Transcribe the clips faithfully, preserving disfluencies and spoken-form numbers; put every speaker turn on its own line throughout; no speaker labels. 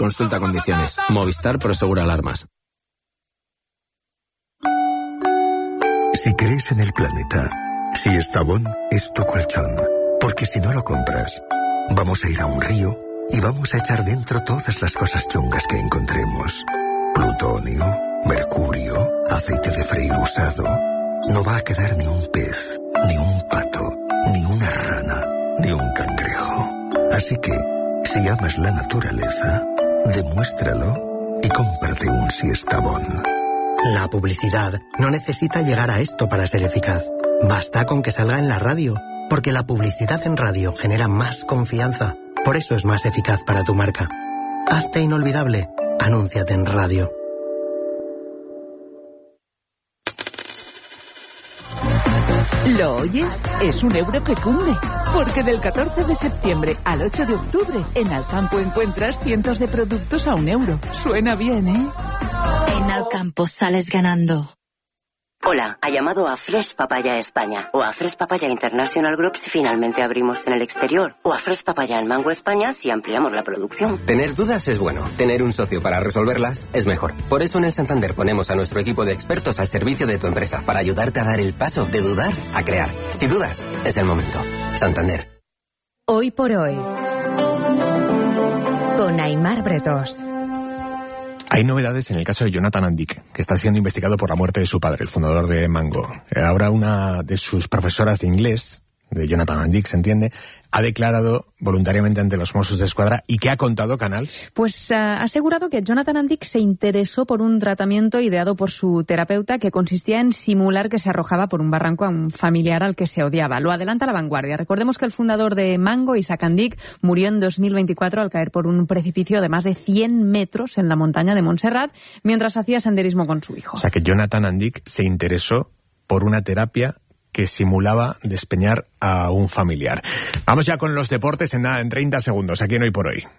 Consulta condiciones. Movistar Prosegura Alarmas.
Si crees en el planeta, si Estavón es tu colchón, porque si no lo compras, vamos a ir a un río y vamos a echar dentro todas las cosas chungas que encontremos. Plutonio, mercurio, aceite de freír usado. No va a quedar ni un pez, ni un pato, ni una rana, ni un cangrejo. Así que, si amas la naturaleza, demuéstralo y cómprate un Siestabón.
La publicidad no necesita llegar a esto para ser eficaz. Basta con que salga en la radio, porque la publicidad en radio genera más confianza. Por eso es más eficaz para tu marca. Hazte inolvidable. Anúnciate en radio.
¿Lo oyes? Es un euro que cunde. Porque del catorce de septiembre al ocho de octubre, en Alcampo encuentras cientos de productos a un euro. Suena bien, ¿eh?
En Alcampo sales ganando.
Hola, ha llamado a Fresh Papaya España o a Fresh Papaya International Group si finalmente abrimos en el exterior o a Fresh Papaya en Mango España si ampliamos la producción.
Tener dudas es bueno, tener un socio para resolverlas es mejor. Por eso en el Santander ponemos a nuestro equipo de expertos al servicio de tu empresa para ayudarte a dar el paso de dudar a crear. Si dudas, es el momento. Santander.
Hoy por hoy, con Aimar Bretos.
Hay novedades en el caso de Jonathan Andic, que está siendo investigado por la muerte de su padre, el fundador de Mango. Ahora una de sus profesoras de inglés, de Jonathan Andic, se entiende, ha declarado voluntariamente ante los Mossos de Escuadra. ¿Y qué ha contado Canal?
Pues uh, ha asegurado que Jonathan Andic se interesó por un tratamiento ideado por su terapeuta que consistía en simular que se arrojaba por un barranco a un familiar al que se odiaba. Lo adelanta La Vanguardia. Recordemos que el fundador de Mango, Isaac Andic, murió en dos mil veinticuatro al caer por un precipicio de más de cien metros en la montaña de Montserrat mientras hacía senderismo con su hijo.
O sea que Jonathan Andic se interesó por una terapia que simulaba despeñar a un familiar. Vamos ya con los deportes en nada, en treinta segundos, aquí en Hoy por Hoy.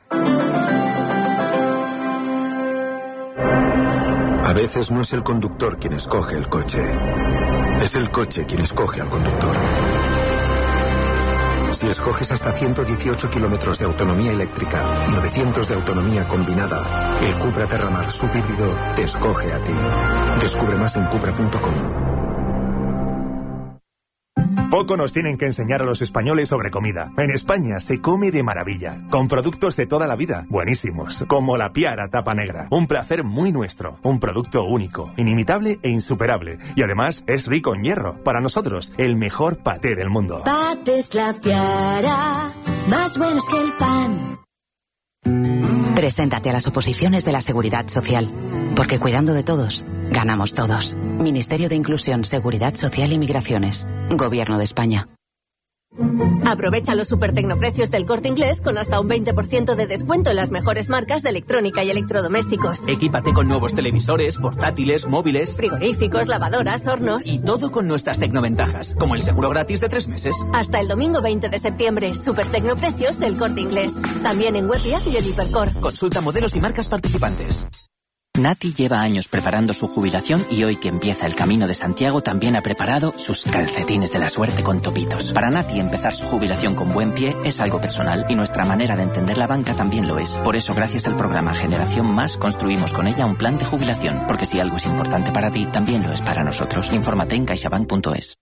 A veces no es el conductor quien escoge el coche, es el coche quien escoge al conductor. Si escoges hasta ciento dieciocho kilómetros de autonomía eléctrica y novecientos de autonomía combinada, el Cupra Terramar subhíbrido te escoge a ti. Descubre más en cupra punto com.
Poco nos tienen que enseñar a los españoles sobre comida. En España se come de maravilla, con productos de toda la vida, buenísimos, como la Piara Tapa Negra. Un placer muy nuestro, un producto único, inimitable e insuperable. Y además es rico en hierro. Para nosotros, el mejor paté del mundo.
Patés La Piara, más buenos que el pan.
Preséntate a las oposiciones de la Seguridad Social, porque cuidando de todos, ganamos todos. Ministerio de Inclusión, Seguridad Social y Migraciones. Gobierno de España.
Aprovecha los supertecnoprecios del Corte Inglés con hasta un veinte por ciento de descuento en las mejores marcas de electrónica y electrodomésticos.
Equípate con nuevos televisores, portátiles, móviles,
frigoríficos, lavadoras, hornos.
Y todo con nuestras tecnoventajas, como el seguro gratis de tres meses.
Hasta el domingo veinte de septiembre, supertecnoprecios del Corte Inglés. También en web y app y en Hipercor.
Consulta modelos y marcas participantes.
Nati lleva años preparando su jubilación y hoy que empieza el Camino de Santiago también ha preparado sus calcetines de la suerte con topitos. Para Nati empezar su jubilación con buen pie es algo personal y nuestra manera de entender la banca también lo es. Por eso gracias al programa Generación Más construimos con ella un plan de jubilación, porque si algo es importante para ti, también lo es para nosotros. Infórmate en caixabank punto es.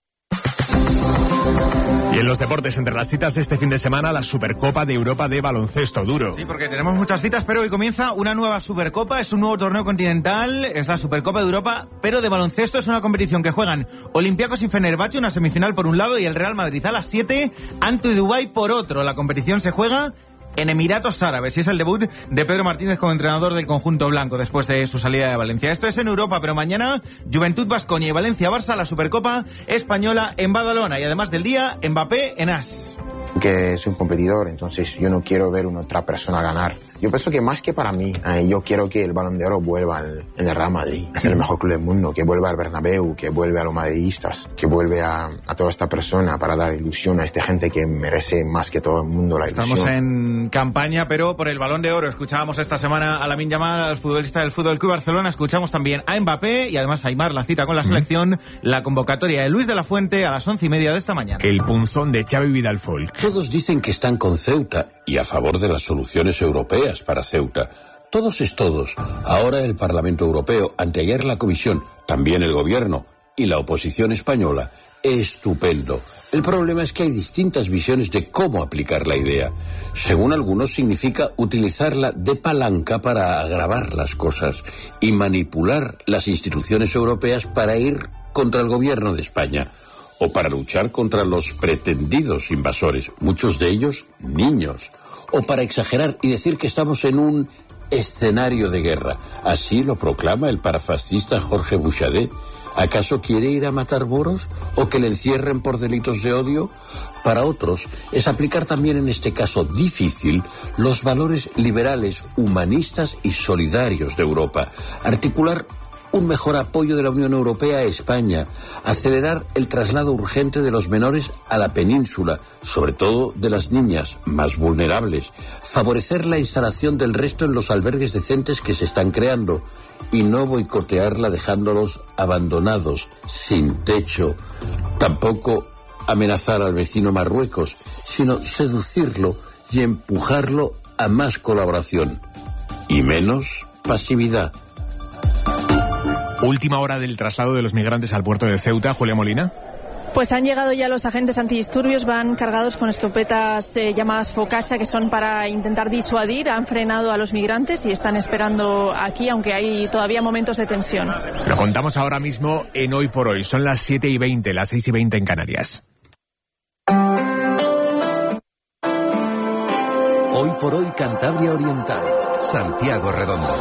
Y en los deportes, entre las citas de este fin de semana, la Supercopa de Europa de baloncesto duro.
Sí, porque tenemos muchas citas, pero hoy comienza una nueva Supercopa, es un nuevo torneo continental, es la Supercopa de Europa, pero de baloncesto. Es una competición que juegan Olympiacos y Fenerbahce, una semifinal por un lado, y el Real Madrid a las siete, ante Dubái por otro. La competición se juega en Emiratos Árabes y es el debut de Pedro Martínez como entrenador del conjunto blanco después de su salida de Valencia. Esto es en Europa, pero mañana Juventud Baskonia y Valencia-Barça, la Supercopa española en Badalona, y además del día Mbappé en As.
Que soy un competidor, entonces yo no quiero ver una otra persona ganar. Yo pienso que más que para mí, eh, yo quiero que el Balón de Oro vuelva al, en el Real Madrid. Es el mejor club del mundo, que vuelva al Bernabéu, que vuelva a los madridistas, que vuelve a, a toda esta persona para dar ilusión a esta gente que merece más que todo el mundo la ilusión.
Estamos en campaña, pero por el Balón de Oro. Escuchábamos esta semana a Lamine Yamal, al futbolista del Fútbol Club Barcelona. Escuchamos también a Mbappé y además a Aimar, la cita con la selección, mm. la convocatoria de Luis de la Fuente a las once y media de esta mañana.
El punzón de Xavi Vidal Folk.
Todos dicen que están con Ceuta y a favor de las soluciones europeas para Ceuta, Todos es todos. Ahora el Parlamento Europeo, anteayer la Comisión, también el Gobierno y la oposición española. Estupendo. El problema es que hay distintas visiones de cómo aplicar la idea. Según algunos, significa utilizarla de palanca para agravar las cosas y manipular las instituciones europeas para ir contra el Gobierno de España o para luchar contra los pretendidos invasores, muchos de ellos niños, o para exagerar y decir que estamos en un escenario de guerra. Así lo proclama el parafascista Jorge Buxadé. ¿Acaso quiere ir a matar moros o que le encierren por delitos de odio? Para otros es aplicar también en este caso difícil los valores liberales, humanistas y solidarios de Europa, articular un mejor apoyo de la Unión Europea a España, acelerar el traslado urgente de los menores a la península, sobre todo de las niñas más vulnerables, favorecer la instalación del resto en los albergues decentes que se están creando y no boicotearla dejándolos abandonados, sin techo. Tampoco amenazar al vecino Marruecos, sino seducirlo y empujarlo a más colaboración y menos pasividad.
Última hora del traslado de los migrantes al puerto de Ceuta, Julia Molina.
Pues han llegado ya los agentes antidisturbios, van cargados con escopetas eh, llamadas Focaccia, que son para intentar disuadir. Han frenado a los migrantes y están esperando aquí, aunque hay todavía momentos de tensión.
Lo contamos ahora mismo en Hoy por Hoy. Son las siete y veinte, las seis y veinte en Canarias.
Hoy por Hoy Cantabria Oriental, Santiago Redondo.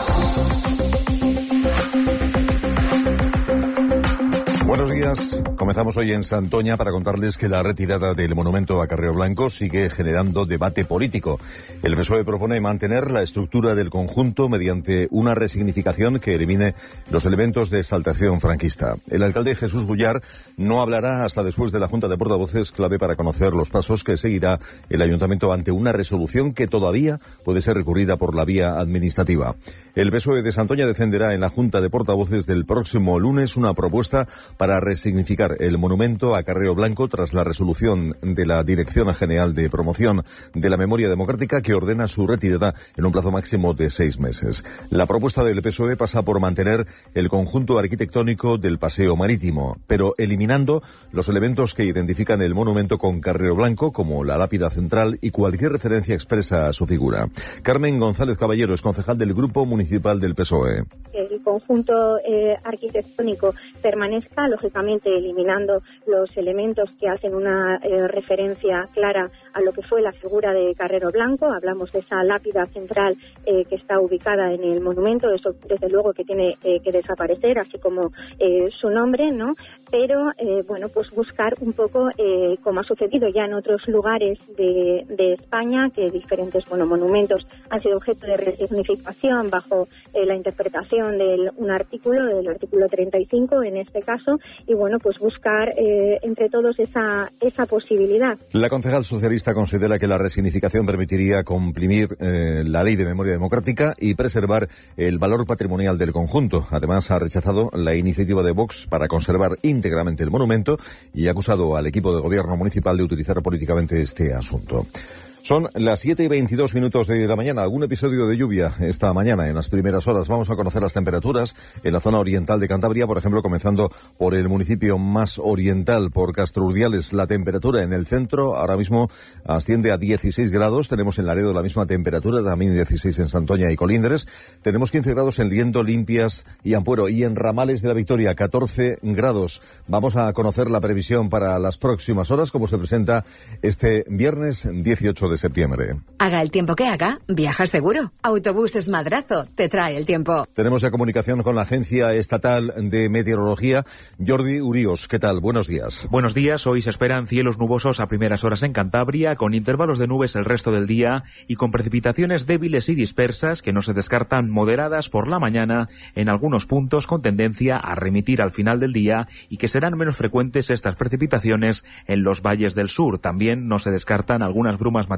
Buenos días. Comenzamos hoy en Santoña para contarles que la retirada del monumento a Carrero Blanco sigue generando debate político. El P S O E propone mantener la estructura del conjunto mediante una resignificación que elimine los elementos de exaltación franquista. El alcalde Jesús Gullar no hablará hasta después de la Junta de Portavoces, clave para conocer los pasos que seguirá el Ayuntamiento ante una resolución que todavía puede ser recurrida por la vía administrativa. El P S O E de Santoña defenderá en la Junta de Portavoces del próximo lunes una propuesta para resignificar el monumento a Carrero Blanco tras la resolución de la Dirección General de Promoción de la Memoria Democrática que ordena su retirada en un plazo máximo de seis meses. La propuesta del P S O E pasa por mantener el conjunto arquitectónico del Paseo Marítimo, pero eliminando los elementos que identifican el monumento con Carrero Blanco, como la lápida central y cualquier referencia expresa a su figura. Carmen González Caballero es concejal del Grupo Municipal del P S O E.
El conjunto eh, arquitectónico permanezca, lógicamente eliminando los elementos que hacen una eh, referencia clara a lo que fue la figura de Carrero Blanco. Hablamos de esa lápida central eh, que está ubicada en el monumento, eso desde luego que tiene eh, que desaparecer, así como eh, su nombre, ¿no? Pero, eh, bueno, pues buscar un poco, eh, como ha sucedido ya en otros lugares de, de España, que diferentes, bueno, monumentos han sido objeto de resignificación bajo eh, la interpretación de un artículo, del artículo treinta y cinco en este caso, y bueno, pues buscar eh, entre todos esa, esa posibilidad.
La concejal socialista considera que la resignificación permitiría comprimir eh, la ley de memoria democrática y preservar el valor patrimonial del conjunto. Además, ha rechazado la iniciativa de Vox para conservar íntegramente el monumento y ha acusado al equipo de gobierno municipal de utilizar políticamente este asunto. Son las siete y veintidós minutos de la mañana. Algún episodio de lluvia esta mañana en las primeras horas. Vamos a conocer las temperaturas en la zona oriental de Cantabria, por ejemplo, comenzando por el municipio más oriental, por Castro Urdiales. La temperatura en el centro ahora mismo asciende a dieciséis grados. Tenemos en Laredo la misma temperatura, también dieciséis en Santoña y Colindres. Tenemos quince grados en Liendo, Limpias y Ampuero. Y en Ramales de la Victoria, catorce grados. Vamos a conocer la previsión para las próximas horas, como se presenta este viernes dieciocho de septiembre.
Haga el tiempo que haga, viaja seguro. Autobuses Madrazo te trae el tiempo.
Tenemos ya comunicación con la Agencia Estatal de Meteorología. Jordi Uríos, ¿qué tal? Buenos días.
Buenos días. Hoy se esperan cielos nubosos a primeras horas en Cantabria, con intervalos de nubes el resto del día y con precipitaciones débiles y dispersas que no se descartan moderadas por la mañana en algunos puntos, con tendencia a remitir al final del día, y que serán menos frecuentes estas precipitaciones en los valles del sur. También no se descartan algunas brumas matinales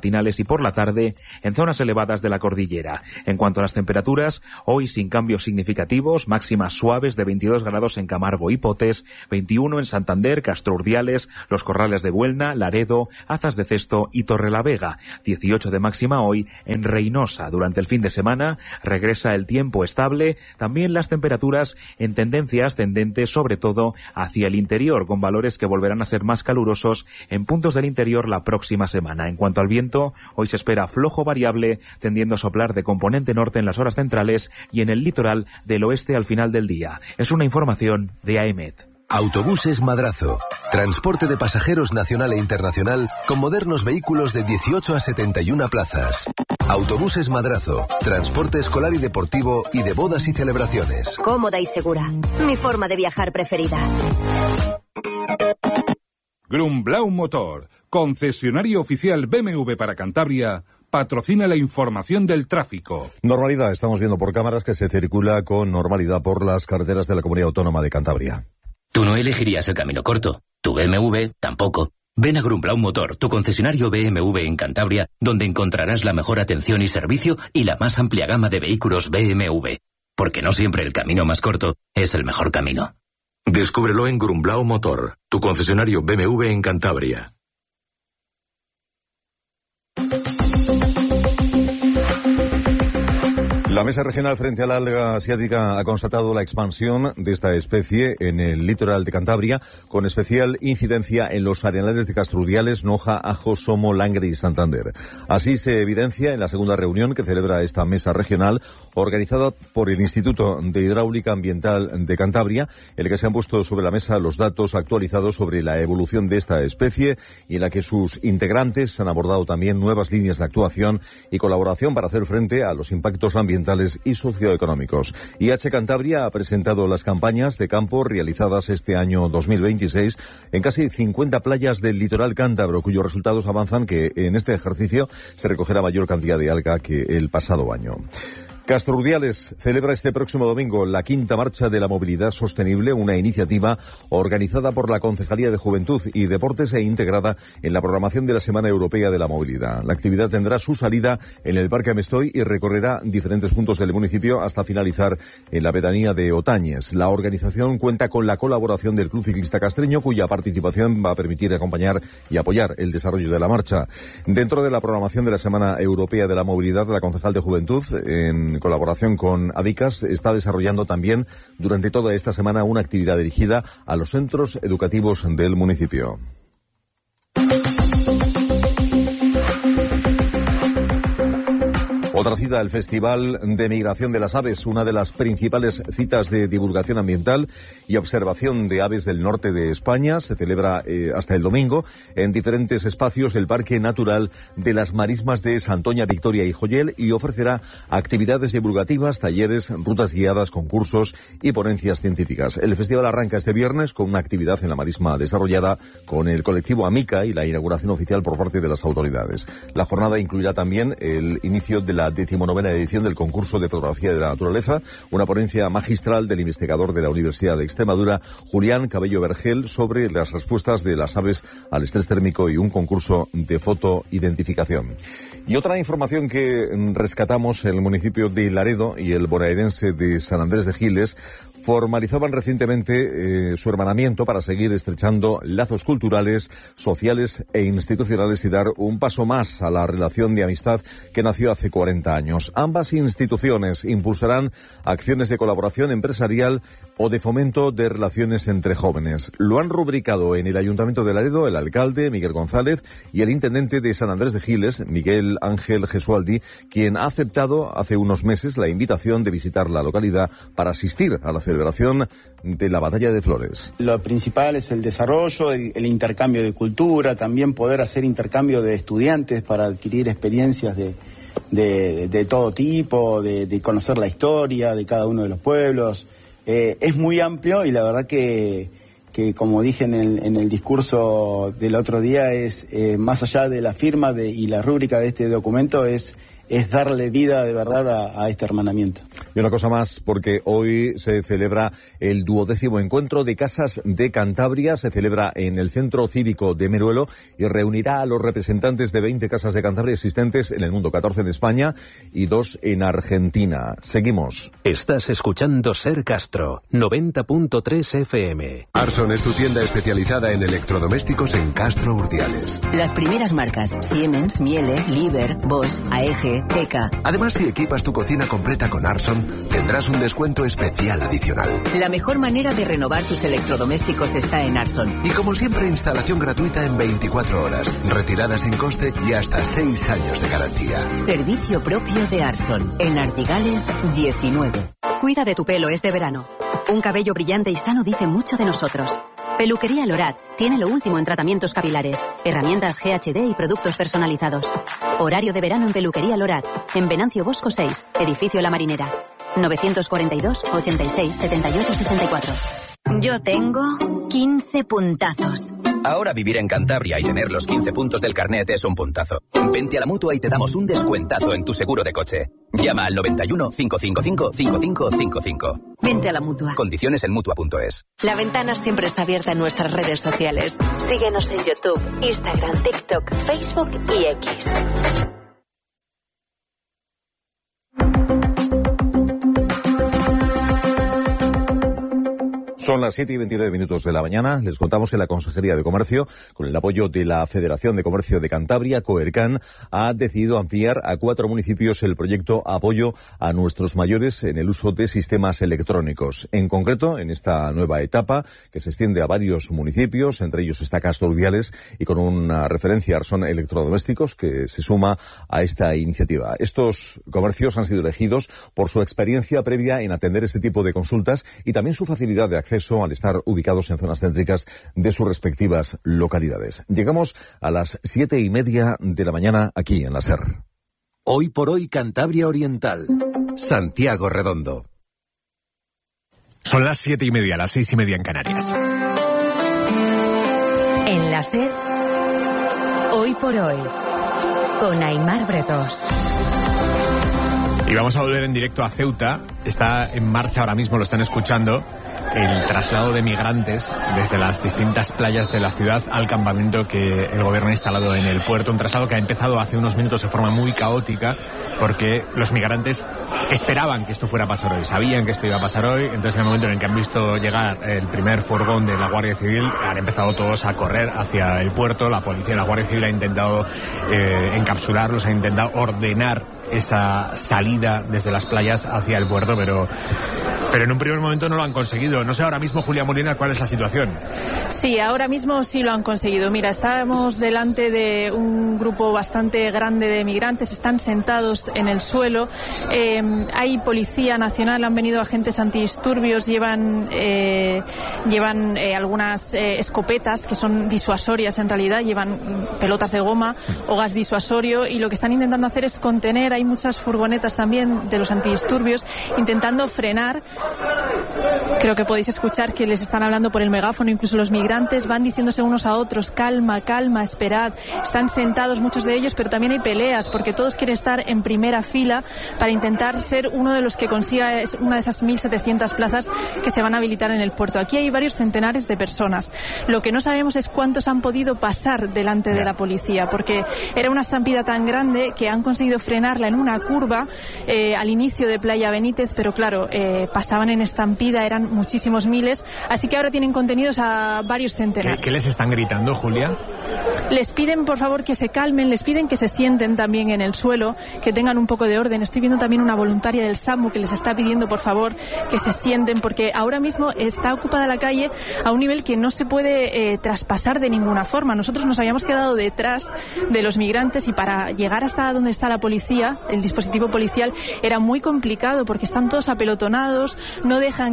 matinales y por la tarde en zonas elevadas de la cordillera. En cuanto a las temperaturas, hoy sin cambios significativos, máximas suaves de veintidós grados en Camargo y Potes, veintiuno en Santander, Castro Urdiales, Los Corrales de Buelna, Laredo, Azas de Cesto y Torrelavega. dieciocho de máxima hoy en Reynosa. Durante el fin de semana regresa el tiempo estable, también las temperaturas en tendencia ascendente, sobre todo hacia el interior, con valores que volverán a ser más calurosos en puntos del interior la próxima semana. En cuanto al viento, hoy se espera flojo variable, tendiendo a soplar de componente norte en las horas centrales y en el litoral del oeste al final del día. Es una información de A E M E T.
Autobuses Madrazo. Transporte de pasajeros nacional e internacional con modernos vehículos de dieciocho a setenta y una plazas. Autobuses Madrazo. Transporte escolar y deportivo y de bodas y celebraciones.
Cómoda y segura. Mi forma de viajar preferida.
Grumblau Motor, concesionario oficial B M W para Cantabria, patrocina la información del tráfico.
Normalidad. Estamos viendo por cámaras que se circula con normalidad por las carreteras de la Comunidad Autónoma de Cantabria.
Tú no elegirías el camino corto. Tu B M W tampoco. Ven a Grumblau Motor, tu concesionario B M W en Cantabria, donde encontrarás la mejor atención y servicio y la más amplia gama de vehículos B M W. Porque no siempre el camino más corto es el mejor camino.
Descúbrelo en Grumblau Motor, tu concesionario B M W en Cantabria.
La Mesa Regional frente a la alga asiática ha constatado la expansión de esta especie en el litoral de Cantabria, con especial incidencia en los arenales de Castrudiales, Noja, Ajo, Somo, Langre y Santander. Así se evidencia en la segunda reunión que celebra esta Mesa Regional, organizada por el Instituto de Hidráulica Ambiental de Cantabria, en el que se han puesto sobre la mesa los datos actualizados sobre la evolución de esta especie y en la que sus integrantes han abordado también nuevas líneas de actuación y colaboración para hacer frente a los impactos ambientales y socioeconómicos. I H Cantabria ha presentado las campañas de campo realizadas este año dos mil veintiséis en casi cincuenta playas del litoral cántabro, cuyos resultados avanzan que en este ejercicio se recogerá mayor cantidad de alga que el pasado año. Castro Urdiales celebra este próximo domingo la quinta marcha de la movilidad sostenible, una iniciativa organizada por la Concejalía de Juventud y Deportes e integrada en la programación de la Semana Europea de la Movilidad. La actividad tendrá su salida en el Parque Amestoy y recorrerá diferentes puntos del municipio hasta finalizar en la pedanía de Otañes. La organización cuenta con la colaboración del Club Ciclista Castreño, cuya participación va a permitir acompañar y apoyar el desarrollo de la marcha. Dentro de la programación de la Semana Europea de la Movilidad, la concejal de Juventud, en En colaboración con Adicas, está desarrollando también durante toda esta semana una actividad dirigida a los centros educativos del municipio. Otra cita, el Festival de Migración de las Aves, una de las principales citas de divulgación ambiental y observación de aves del norte de España. Se celebra eh, hasta el domingo en diferentes espacios del Parque Natural de las Marismas de Santoña, Victoria y Joyel y ofrecerá actividades divulgativas, talleres, rutas guiadas, concursos y ponencias científicas. El festival arranca este viernes con una actividad en la marisma desarrollada con el colectivo Amica y la inauguración oficial por parte de las autoridades. La jornada incluirá también el inicio de la decimonovena edición del concurso de fotografía de la naturaleza, una ponencia magistral del investigador de la Universidad de Extremadura, Julián Cabello Vergel, sobre las respuestas de las aves al estrés térmico y un concurso de fotoidentificación. Y otra información que rescatamos, el municipio de Laredo y el bonaerense de San Andrés de Giles formalizaban recientemente eh, su hermanamiento para seguir estrechando lazos culturales, sociales e institucionales y dar un paso más a la relación de amistad que nació hace cuarenta años. Ambas instituciones impulsarán acciones de colaboración empresarial o de fomento de relaciones entre jóvenes. Lo han rubricado en el Ayuntamiento de Laredo el alcalde Miguel González y el intendente de San Andrés de Giles, Miguel Ángel Gesualdi, quien ha aceptado hace unos meses la invitación de visitar la localidad para asistir a la celebración de la Batalla de Flores.
Lo principal es el desarrollo, el, el intercambio de cultura, también poder hacer intercambio de estudiantes para adquirir experiencias de, de, de todo tipo, de, de conocer la historia de cada uno de los pueblos. Eh, es muy amplio y la verdad que, que como dije en el, en el discurso del otro día, es eh, más allá de la firma de, y la rúbrica de este documento, es es darle vida de verdad a, a este hermanamiento.
Y una cosa más, porque hoy se celebra el duodécimo encuentro de Casas de Cantabria, se celebra en el Centro Cívico de Meruelo y reunirá a los representantes de veinte Casas de Cantabria existentes en el mundo, catorce en España y dos en Argentina. Seguimos.
Estás escuchando Ser Castro, noventa punto tres F M.
Arson es tu tienda especializada en electrodomésticos en Castro Urdiales.
Las primeras marcas: Siemens, Miele, Liebherr, Bosch, A E G, Teka.
Además, si equipas tu cocina completa con Arson, tendrás un descuento especial adicional.
La mejor manera de renovar tus electrodomésticos está en Arson.
Y como siempre, instalación gratuita en veinticuatro horas, retirada sin coste y hasta seis años de garantía.
Servicio propio de Arson, en Ardigales diecinueve.
Cuida de tu pelo, es de verano. Un cabello brillante y sano dice mucho de nosotros. Peluquería Lorat tiene lo último en tratamientos capilares, herramientas G H D y productos personalizados. Horario de verano en Peluquería Lorat, en Venancio Bosco seis, edificio La Marinera. novecientos cuarenta y dos, ochenta y seis, setenta y ocho, sesenta y cuatro.
Yo tengo quince puntazos.
Ahora vivir en Cantabria y tener los quince puntos del carnet es un puntazo. Vente a la Mutua y te damos un descuentazo en tu seguro de coche. Llama al noventa y uno, cinco cinco cinco, cinco cinco cinco cinco.
Vente a la Mutua.
Condiciones en Mutua punto es.
La Ventana siempre está abierta en nuestras redes sociales. Síguenos en YouTube, Instagram, TikTok, Facebook y X.
Son las siete y veintinueve minutos de la mañana. Les contamos que la Consejería de Comercio, con el apoyo de la Federación de Comercio de Cantabria, Coercan, ha decidido ampliar a cuatro municipios el proyecto Apoyo a nuestros mayores en el uso de sistemas electrónicos. En concreto, en esta nueva etapa, que se extiende a varios municipios, entre ellos está Castro Urdiales, y con una referencia a Arson Electrodomésticos, que se suma a esta iniciativa. Estos comercios han sido elegidos por su experiencia previa en atender este tipo de consultas y también su facilidad de acceso al estar ubicados en zonas céntricas de sus respectivas localidades. Llegamos a las siete y media de la mañana aquí en la SER.
Hoy por hoy Cantabria Oriental. Santiago Redondo.
Son las siete y media, las seis y media en Canarias.
En la SER, Hoy por hoy, con Aimar Bretos.
Y vamos a volver en directo a Ceuta. Está en marcha ahora mismo, lo están escuchando, el traslado de migrantes desde las distintas playas de la ciudad al campamento que el gobierno ha instalado en el puerto. Un traslado que ha empezado hace unos minutos de forma muy caótica porque los migrantes esperaban que esto fuera a pasar hoy, sabían que esto iba a pasar hoy. Entonces, en el momento en el que han visto llegar el primer furgón de la Guardia Civil, han empezado todos a correr hacia el puerto. La policía y la Guardia Civil ha intentado eh, encapsularlos, ha intentado ordenar esa salida desde las playas hacia el puerto, pero pero en un primer momento no lo han conseguido. No sé ahora mismo, Julia Molina, cuál es la situación.
Sí, ahora mismo sí lo han conseguido. Mira, estábamos delante de un grupo bastante grande de migrantes, están sentados en el suelo. Eh, hay policía nacional, han venido agentes antidisturbios, llevan eh, llevan eh, algunas eh, escopetas que son disuasorias en realidad, llevan pelotas de goma o gas disuasorio, y lo que están intentando hacer es contener. Hay muchas furgonetas también de los antidisturbios intentando frenar. Creo que podéis escuchar que les están hablando por el megáfono, incluso los migrantes van diciéndose unos a otros: calma, calma, esperad. Están sentados muchos de ellos, pero también hay peleas porque todos quieren estar en primera fila para intentar ser uno de los que consiga una de esas mil setecientas plazas que se van a habilitar en el puerto. Aquí hay varios centenares de personas. Lo que no sabemos es cuántos han podido pasar delante de la policía, porque era una estampida tan grande que han conseguido frenarla en una curva eh, al inicio de Playa Benítez, pero claro, eh, pasaban en estampida, eran muchísimos miles, así que ahora tienen contenidos a varios centenares.
¿Qué, qué les están gritando, Julia?
Les piden, por favor, que se calmen, les piden que se sienten también en el suelo, que tengan un poco de orden. Estoy viendo también una voluntaria del SAMU que les está pidiendo, por favor, que se sienten, porque ahora mismo está ocupada la calle a un nivel que no se puede eh, traspasar de ninguna forma. Nosotros nos habíamos quedado detrás de los migrantes y para llegar hasta donde está la policía, el dispositivo policial, era muy complicado porque están todos apelotonados, no dejan que nadie pase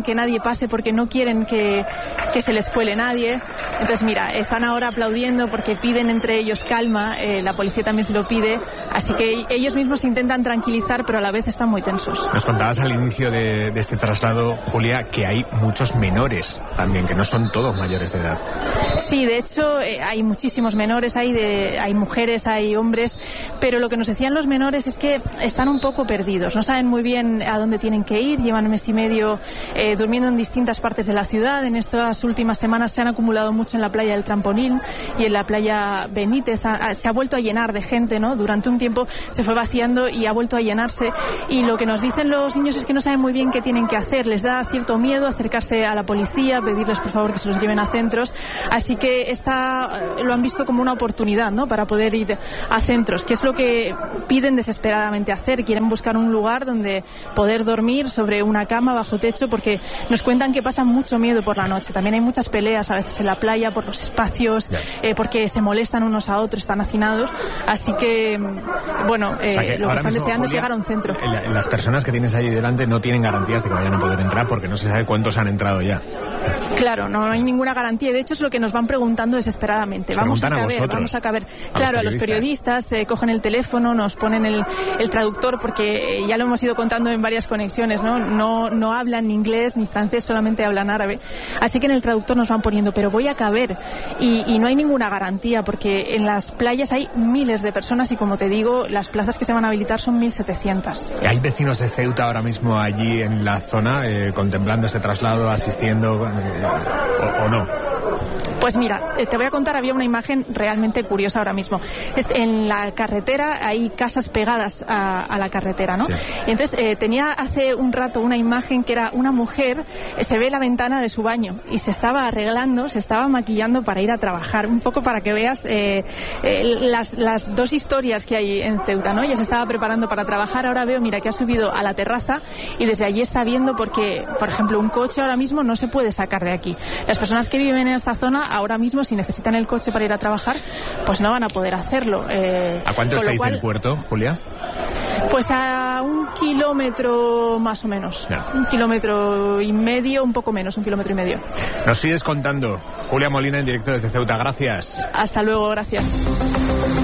pase porque no quieren que, que se les cuele nadie. Entonces, mira, están ahora aplaudiendo porque piden entre ellos calma, eh, la policía también se lo pide, así que ellos mismos intentan tranquilizar, pero a la vez están muy tensos.
Nos contabas al inicio de, de este traslado, Julia, que hay muchos menores también, que no son todos mayores de edad.
Sí, de hecho, eh, hay muchísimos menores, hay, de, hay mujeres, hay hombres, pero lo que nos decían los menores es que están un poco perdidos, no saben muy bien a dónde tienen que ir, llevan un mes y medio eh, durmiendo en distintas partes de la ciudad. En estas últimas semanas se han acumulado mucho en la playa del Trampolín y en la playa Benítez. Ha, se ha vuelto a llenar de gente, ¿no? Durante un tiempo se fue vaciando y ha vuelto a llenarse, y lo que nos dicen los niños es que no saben muy bien qué tienen que hacer, les da cierto miedo acercarse a la policía, pedirles por favor que se los lleven a centros, así que esta, lo han visto como una oportunidad, ¿no? Para poder ir a centros, que es lo que piden desesperadamente hacer. Quieren buscar un lugar donde poder dormir sobre una cama bajo techo, porque nos cuentan que pasan mucho miedo por la noche. También hay muchas peleas a veces en la playa por los espacios, eh, porque se molestan unos a otros, están hacinados, así que bueno, eh, o sea que lo que están mismo, deseando, Julia, es llegar a un centro.
Las personas que tienes ahí delante no tienen garantías de que vayan a poder entrar, porque no se sabe cuántos han entrado ya.
Claro, no hay ninguna garantía, y de hecho es lo que nos van preguntando desesperadamente. Vamos a caber, vamos a caber. Claro, a los periodistas eh, cogen el teléfono, nos ponen el, el traductor, porque eh, ya lo hemos ido contando en varias conexiones, ¿no? No, no hablan ni inglés ni francés, solamente hablan árabe. Así que en el traductor nos van poniendo, pero voy a caber. Y, y no hay ninguna garantía, porque en las playas hay miles de personas y, como te digo, las plazas que se van a habilitar son mil setecientas.
¿Hay vecinos de Ceuta ahora mismo allí en la zona eh, contemplando ese traslado, asistiendo eh, o, o no?
Pues mira, te voy a contar, había una imagen realmente curiosa ahora mismo. En la carretera hay casas pegadas a, a la carretera, ¿no? Sí. Y entonces eh, tenía hace un rato una imagen que era una mujer, eh, se ve la ventana de su baño y se estaba arreglando, se estaba maquillando para ir a trabajar, un poco para que veas eh, eh, las, las dos historias que hay en Ceuta, ¿no? Ella se estaba preparando para trabajar, ahora veo, mira, que ha subido a la terraza y desde allí está viendo, porque, por ejemplo, un coche ahora mismo no se puede sacar de aquí. Las personas que viven en esta zona ahora mismo, si necesitan el coche para ir a trabajar, pues no van a poder hacerlo. Eh,
¿A cuánto estáis cual, del puerto, Julia?
Pues a un kilómetro más o menos. Ya. Un kilómetro y medio, un poco menos, un kilómetro y medio.
Nos sigues contando. Julia Molina, en directo desde Ceuta. Gracias.
Hasta luego, gracias.